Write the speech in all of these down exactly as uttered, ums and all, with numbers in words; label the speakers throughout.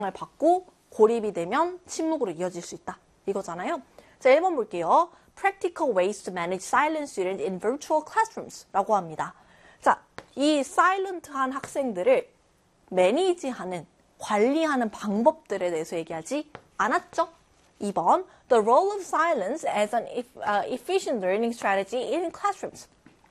Speaker 1: 을 받고 고립이 되면 침묵으로 이어질 수 있다. 이거잖아요. 자, 일 번 볼게요. Practical ways to manage silent students in virtual classrooms 라고 합니다. 자, 이 silent한 학생들을 매니지하는, 관리하는 방법들에 대해서 얘기하지 않았죠? 이 번 The role of silence as an efficient learning strategy in classrooms.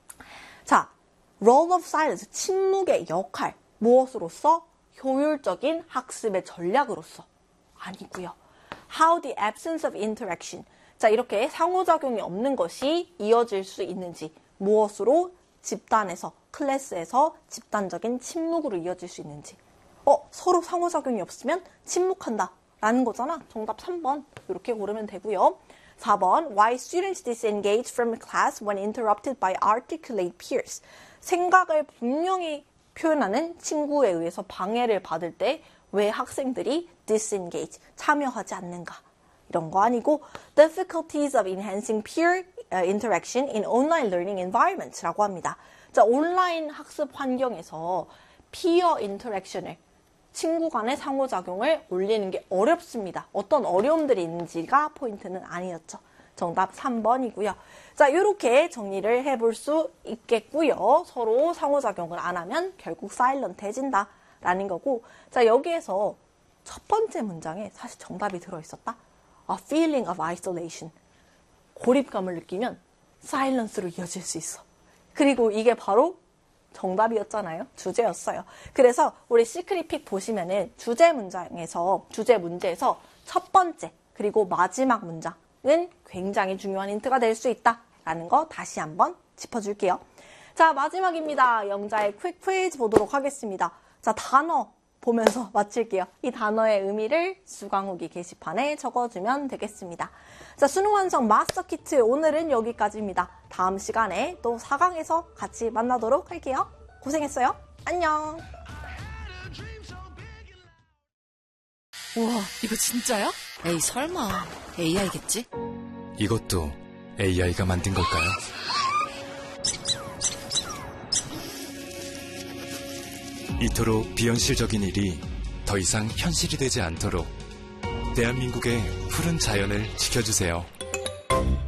Speaker 1: 자, role of silence, 침묵의 역할, 무엇으로서? 효율적인 학습의 전략으로서. 아니고요. How the absence of interaction. 자, 이렇게 상호작용이 없는 것이 이어질 수 있는지, 무엇으로? 집단에서, 클래스에서 집단적인 침묵으로 이어질 수 있는지. 어, 서로 상호작용이 없으면 침묵한다 라는 거잖아. 정답 삼 번 이렇게 고르면 되고요. 사 번 Why students disengage from class when interrupted by articulate peers. 생각을 분명히 표현하는 친구에 의해서 방해를 받을 때 왜 학생들이 disengage, 참여하지 않는가. 이런 거 아니고 difficulties of enhancing peer interaction in online learning environments 라고 합니다. 자, 온라인 학습 환경에서 peer interaction을, 친구 간의 상호작용을 올리는 게 어렵습니다. 어떤 어려움들이 있는지가 포인트는 아니었죠. 정답 삼 번이고요. 자, 이렇게 정리를 해볼 수 있겠고요. 서로 상호작용을 안 하면 결국 사일런트해진다 라는 거고, 자, 여기에서 첫 번째 문장에 사실 정답이 들어있었다. A feeling of isolation. 고립감을 느끼면 사일런스로 이어질 수 있어. 그리고 이게 바로 정답이었잖아요. 주제였어요. 그래서 우리 시크릿픽 보시면은 주제 문장에서, 주제 문제에서 첫 번째 그리고 마지막 문장은 굉장히 중요한 힌트가 될 수 있다라는 거 다시 한번 짚어줄게요. 자, 마지막입니다. 영자의 퀵 퀴즈 보도록 하겠습니다. 자, 단어 보면서 마칠게요. 이 단어의 의미를 수강후기 게시판에 적어주면 되겠습니다. 자, 수능 완성 마스터 키트 오늘은 여기까지입니다. 다음 시간에 또 사 강에서 같이 만나도록 할게요. 고생했어요. 안녕.
Speaker 2: 우와, 이거 진짜야? 에이, 설마 에이아이겠지?
Speaker 3: 이것도 에이아이가 만든 걸까요? 이토록 비현실적인 일이 더 이상 현실이 되지 않도록 대한민국의 푸른 자연을 지켜주세요.